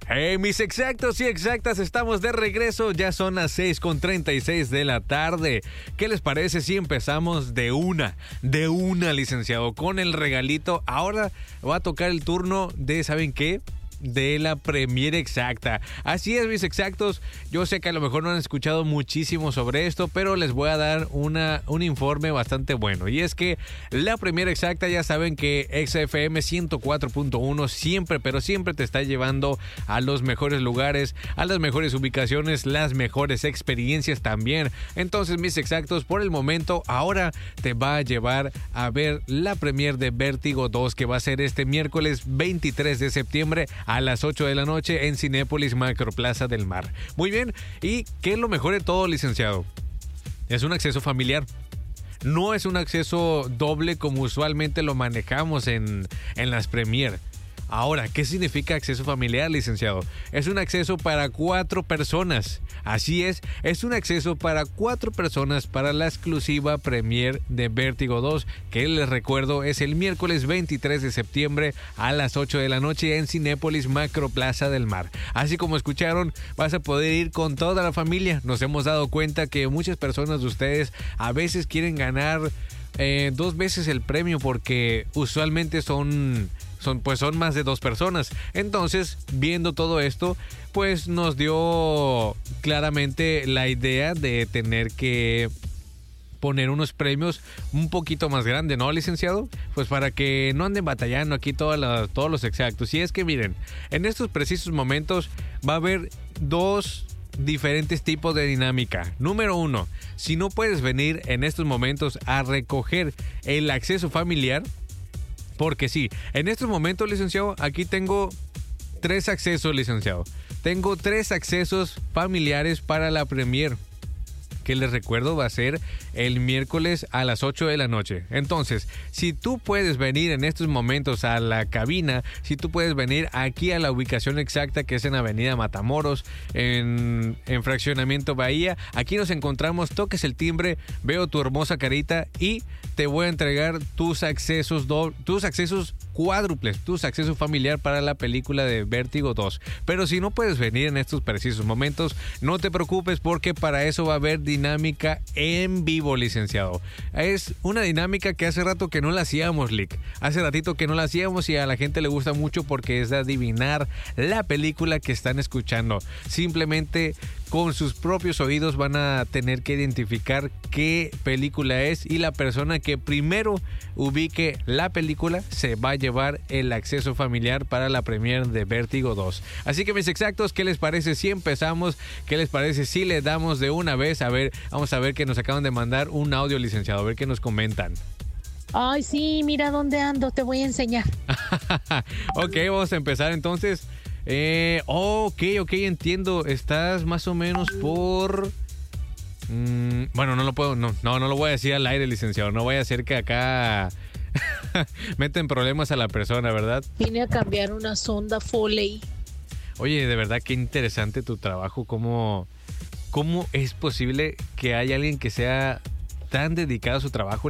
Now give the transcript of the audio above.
Hey, mis exactos y exactas, estamos de regreso. Ya son las 6:36 de la tarde. ¿Qué les parece si empezamos de una, licenciado, con el regalito? Ahora va a tocar el turno de, ¿saben qué? De la Premier Exacta. Así es, mis exactos. Yo sé que a lo mejor no han escuchado muchísimo sobre esto, pero les voy a dar un informe bastante bueno. Y es que la Premier Exacta, ya saben que XFM 104.1 siempre, pero siempre te está llevando a los mejores lugares, a las mejores ubicaciones, las mejores experiencias también. Entonces, mis exactos, por el momento, ahora te va a llevar a ver la Premier de Vértigo 2, que va a ser este miércoles 23 de septiembre a las 8 de la noche en Cinépolis Macroplaza del Mar. Muy bien, ¿y qué es lo mejor de todo, licenciado? Es un acceso familiar. No es un acceso doble como usualmente lo manejamos en las Premier. Ahora, ¿qué significa acceso familiar, licenciado? Es un acceso para 4 personas. Así es un acceso para 4 personas para la exclusiva Premier de Vértigo 2, que les recuerdo es el miércoles 23 de septiembre a las 8 de la noche en Cinépolis Macroplaza del Mar. Así como escucharon, vas a poder ir con toda la familia. Nos hemos dado cuenta que muchas personas de ustedes a veces quieren ganar 2 veces el premio porque usualmente son más de 2 personas. Entonces, viendo todo esto, pues nos dio claramente la idea de tener que poner unos premios un poquito más grandes, ¿no, licenciado? Pues para que no anden batallando aquí todos los exactos. Y es que miren, en estos precisos momentos va a haber 2 diferentes tipos de dinámica. Número 1, si no puedes venir en estos momentos a recoger el acceso familiar, porque sí, en estos momentos, licenciado, aquí tengo 3 accesos, licenciado. Tengo 3 accesos familiares para la Premier, que les recuerdo va a ser el miércoles a las 8 de la noche. Entonces, si tú puedes venir en estos momentos a la cabina, si tú puedes venir aquí a la ubicación exacta, que es en Avenida Matamoros, en Fraccionamiento Bahía, aquí nos encontramos, toques el timbre, veo tu hermosa carita y te voy a entregar tus accesos cuádruples, tus accesos familiar para la película de Vértigo 2. Pero si no puedes venir en estos precisos momentos, no te preocupes, porque para eso va a haber dinámica en vivo, licenciado. Es una dinámica que hace rato que no la hacíamos, Lick. Hace ratito que no la hacíamos y a la gente le gusta mucho porque es de adivinar la película que están escuchando. Simplemente con sus propios oídos van a tener que identificar qué película es, y la persona que primero ubique la película se va a llevar el acceso familiar para la Premier de Vértigo 2. Así que, mis exactos, ¿qué les parece si empezamos? ¿Qué les parece si le damos de una vez? A ver, vamos a ver que nos acaban de mandar un audio, licenciado, a ver qué nos comentan. Ay, sí, mira dónde ando, te voy a enseñar. Ok, vamos a empezar entonces. Ok, entiendo. Estás más o menos por... bueno, no lo puedo, no lo voy a decir al aire, licenciado. No vaya a ser que acá meten problemas a la persona, ¿verdad? Vine a cambiar una sonda Foley. Oye, de verdad, qué interesante tu trabajo. ¿Cómo es posible que haya alguien que sea tan dedicado a su trabajo?